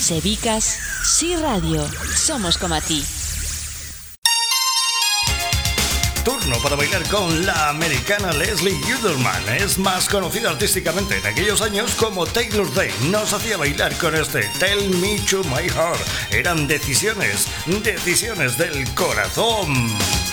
Sebicas, Sí Radio. Somos como a ti. Turno para bailar con la americana Leslie Udelman. Es más conocida artísticamente en aquellos años como Taylor Day. Nos hacía bailar con este Tell Me to My Heart. Eran decisiones del corazón.